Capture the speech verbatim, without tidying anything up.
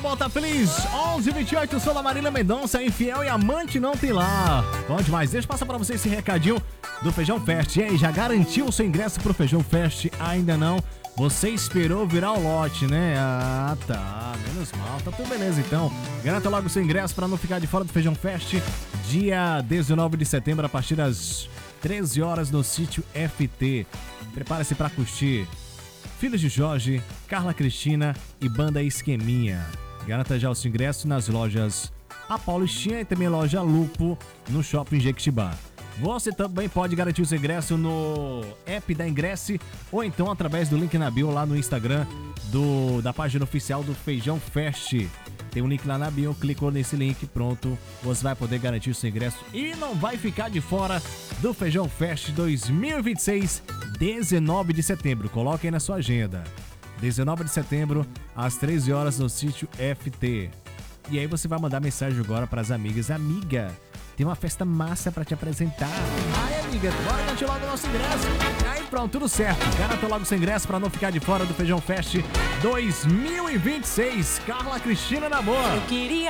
volta feliz. onze e vinte e oito, sou da Marília Mendonça, infiel e amante não tem lá. Bom demais, deixa eu passar pra você esse recadinho do Feijão Fest. E aí, já garantiu o seu ingresso pro Feijão Fest? Ainda não? Você esperou virar o lote, né? Ah, tá, menos mal, tá tudo beleza então. Garanta logo o seu ingresso pra não ficar de fora do Feijão Fest. Dia dezenove de setembro, a partir das treze horas no Sítio F T. Prepare-se pra curtir Filhos de Jorge, Carla Cristina e Banda Esqueminha. Garanta já o seu ingresso nas lojas A Paulistinha e também loja Lupo no Shopping Jequitibá. Você também pode garantir o seu ingresso no app da Ingresse ou então através do link na bio lá no Instagram do, da página oficial do Feijão Fest. Tem um link lá na bio, clicou nesse link, pronto, você vai poder garantir o seu ingresso e não vai ficar de fora do Feijão Fest dois mil e vinte e seis, dezenove de setembro. Coloque aí na sua agenda. dezenove de setembro, às treze horas no Sítio F T. E aí você vai mandar mensagem agora para as amigas. Amiga, tem uma festa massa pra te apresentar. Ai, amiga, bora garantir logo o nosso ingresso. Aí pronto, tudo certo. Garanta logo o seu ingresso pra não ficar de fora do Feijão Fest dois mil e vinte e seis. Carla Cristina na boa. Eu queria